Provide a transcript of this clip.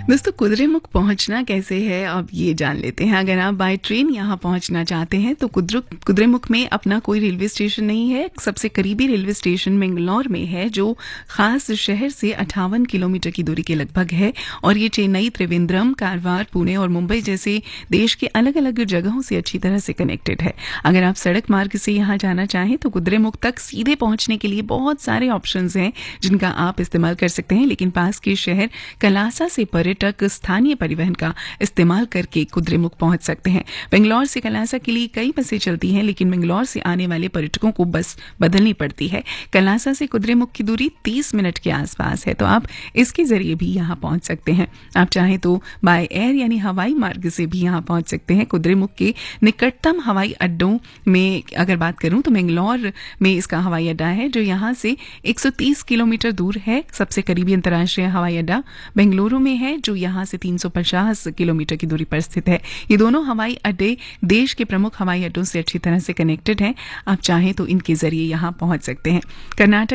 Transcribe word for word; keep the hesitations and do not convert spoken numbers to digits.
दोस्तों कुद्रेमुख पहुंचना कैसे है अब ये जान लेते हैं। अगर आप बाय ट्रेन यहाँ पहुंचना चाहते हैं तो कुद्र कुद्रेमुख में अपना कोई रेलवे स्टेशन नहीं है। सबसे करीबी रेलवे स्टेशन मैंगलोर में है, जो खास शहर से अट्ठावन किलोमीटर की दूरी के लगभग है, और ये चेन्नई, त्रिवेंद्रम, कारवार, पुणे और मुंबई जैसे देश के अलग अलग जगहों से अच्छी तरह से कनेक्टेड है। अगर आप सड़क मार्ग से यहाँ जाना चाहें तो कुद्रेमुख तक सीधे पहुंचने के लिए बहुत सारे ऑप्शंस हैं जिनका आप इस्तेमाल कर सकते हैं, लेकिन पास के शहर कलासा से पर्यटक स्थानीय परिवहन का इस्तेमाल करके कुद्रेमुख पहुंच सकते हैं। बेंगलोर से कलासा के लिए कई बसें चलती हैं, लेकिन बेंगलोर से आने वाले पर्यटकों को बस बदलनी पड़ती है। कलासा से कुद्रेमुख की दूरी तीस मिनट के आसपास है, तो आप इसके जरिए भी यहाँ पहुंच सकते हैं। आप चाहें तो बाय एयर यानी हवाई मार्ग से भी यहाँ पहुंच सकते हैं। कुद्रेमुख के निकटतम हवाई अड्डों में अगर बात करूं तो बेंगलोर में इसका हवाई अड्डा है, जो यहाँ से एक सौ तीस किलोमीटर दूर है। सबसे करीबी अंतर्राष्ट्रीय हवाई अड्डा बेंगलुरु में है, जो यहाँ से तीन सौ पचास किलोमीटर की दूरी पर स्थित है। ये दोनों हवाई अड्डे देश के प्रमुख हवाई अड्डों से अच्छी तरह से कनेक्टेड हैं। आप चाहें तो इनके जरिए यहाँ पहुंच सकते हैं। कर्नाटक